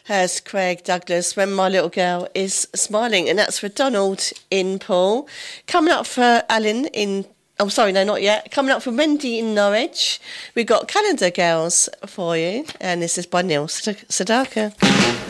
has Craig Douglas, When My Little Girl Is Smiling. And that's for Donald in Poole. Coming up for Alan in... Oh, sorry, no, not yet. Coming up for Wendy in Norwich. We've got Calendar Girls for you. And this is by Neil Sedaka.